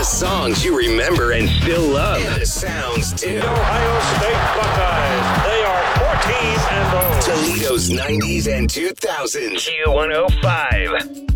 The songs you remember and still love. And the sounds, too. The Ohio State Buckeyes. They are 14-0. Toledo's 90s and 2000s. Q105.